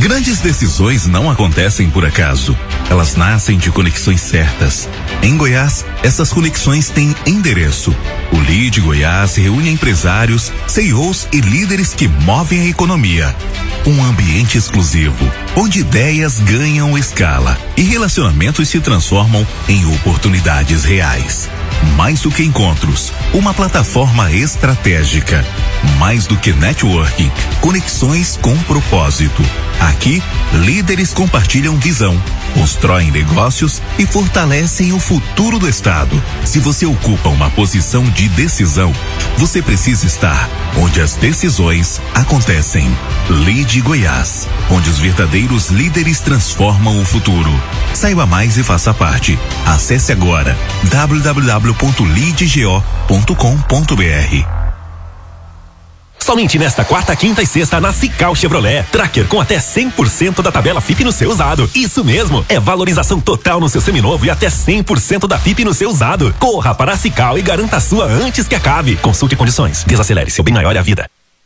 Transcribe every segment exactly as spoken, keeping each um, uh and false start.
Grandes decisões não acontecem por acaso. Elas nascem de conexões certas. Em Goiás, essas conexões têm endereço. O Lead Goiás reúne empresários, C E Os e líderes que movem a economia. Um ambiente exclusivo, onde ideias ganham escala e relacionamentos se transformam em oportunidades reais. Mais do que encontros, uma plataforma estratégica. Mais do que networking, conexões com propósito. Aqui, líderes compartilham visão, constroem negócios e fortalecem o futuro do estado. Se você ocupa uma posição de decisão, você precisa estar onde as decisões acontecem. Lead Goiás, onde os verdadeiros líderes transformam o futuro. Saiba mais e faça parte. Acesse agora w w w ponto lead go ponto com ponto b r. Somente nesta quarta, quinta e sexta na Cical Chevrolet. Tracker com até cem por cento da tabela F I P no seu usado. Isso mesmo, é valorização total no seu seminovo e até cem por cento da F I P no seu usado. Corra para a Cical e garanta a sua antes que acabe. Consulte condições. Desacelere, seu bem maior é a vida.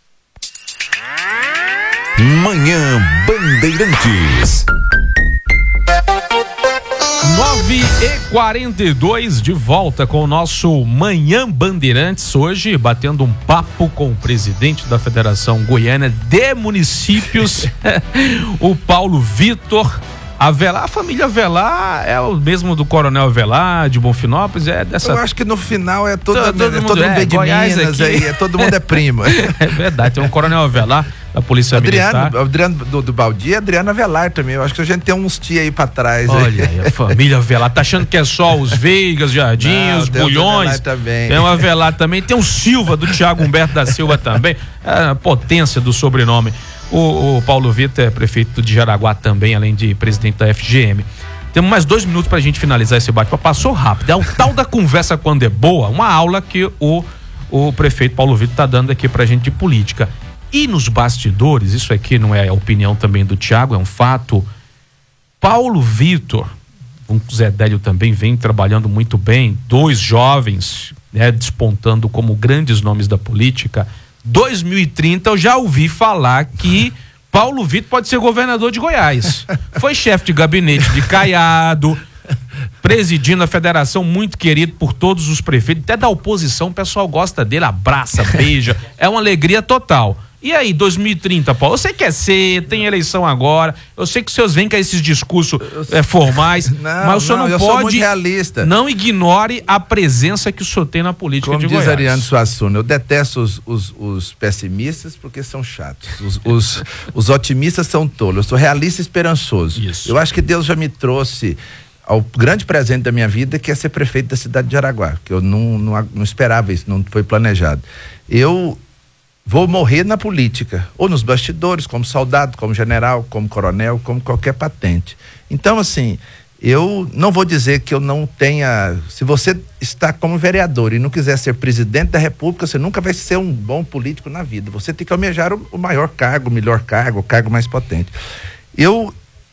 Manhã Bandeirantes. nove e quarenta e dois, de volta com o nosso Manhã Bandeirantes, hoje batendo um papo com o presidente da Federação Goiana de Municípios, o Paulo Vitor Avelar. A família Avelar é o mesmo do Coronel Avelar, de Bonfinópolis, é dessa... Eu acho que no final é todo, todo, todo mundo, todo mundo é, vem de Goiás Minas, aqui. aí, é, todo mundo é primo. É verdade, tem um Coronel Avelar da Polícia Adriano, Militar. Adriano do, do Baldi e Adriano Avelar também. Eu acho que a gente tem uns tia aí pra trás. Olha aí, a família Avelar. Tá achando que é só os Veigas, Jardim, os Bulhões. Também. Tem o Avelar também. Tem o Silva, do Thiago Humberto da Silva também. É a potência do sobrenome. O, o Paulo Vitor é prefeito de Jaraguá também, além de presidente da F G M. Temos mais dois minutos pra gente finalizar esse bate-papo. Passou rápido. É o tal da conversa quando é boa, uma aula que o, o prefeito Paulo Vitor tá dando aqui pra gente de política. E nos bastidores, isso aqui não é a opinião também do Thiago, é um fato. Paulo Vitor, o Zé Délio também vem trabalhando muito bem, dois jovens, né, despontando como grandes nomes da política. dois mil e trinta eu já ouvi falar que Paulo Vitor pode ser governador de Goiás. Foi chefe de gabinete de Caiado, presidindo a federação, muito querido por todos os prefeitos, até da oposição, o pessoal gosta dele, abraça, beija, é uma alegria total. E aí, dois mil e trinta, Paulo? Eu sei que é cedo, tem eleição agora, eu sei que os senhores vêm com esses discursos é, formais, não, mas o senhor não, não pode... Eu sou muito realista. Não ignore a presença que o senhor tem na política Como de diz Goiás. Ariano Suassuna, eu detesto os, os, os pessimistas porque são chatos. Os, os, os otimistas são tolos. Eu sou realista e esperançoso. Isso. Eu acho que Deus já me trouxe ao grande presente da minha vida, que é ser prefeito da cidade de Jaraguá, que eu não, não, não esperava isso, não foi planejado. Eu vou morrer na política, ou nos bastidores, como soldado, como general, como coronel, como qualquer patente. Então, assim, eu não vou dizer que eu não tenha... Se você está como vereador e não quiser ser presidente da República, você nunca vai ser um bom político na vida. Você tem que almejar o, o maior cargo, o melhor cargo, o cargo mais potente. Eu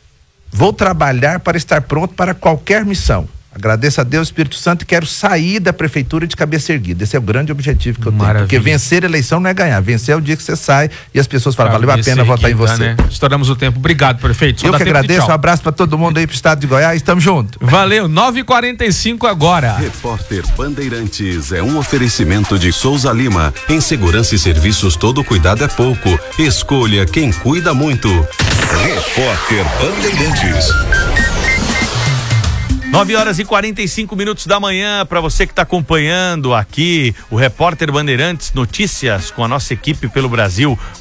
vou trabalhar para estar pronto para qualquer missão. Agradeço a Deus, Espírito Santo, e quero sair da prefeitura de cabeça erguida. Esse é o grande objetivo que eu Maravilha. tenho. Porque vencer a eleição não é ganhar. Vencer é o dia que você sai e as pessoas falam, valeu a pena votar em você. Né? Estouramos o tempo. Obrigado, prefeito. Só eu que agradeço. Um abraço para todo mundo aí pro estado de Goiás. Tamo junto. Valeu. nove e quarenta e cinco agora. Repórter Bandeirantes é um oferecimento de Souza Lima. Em segurança e serviços, todo cuidado é pouco. Escolha quem cuida muito. Repórter Bandeirantes. nove horas e quarenta e cinco minutos da manhã, para você que está acompanhando aqui o Repórter Bandeirantes, notícias com a nossa equipe pelo Brasil.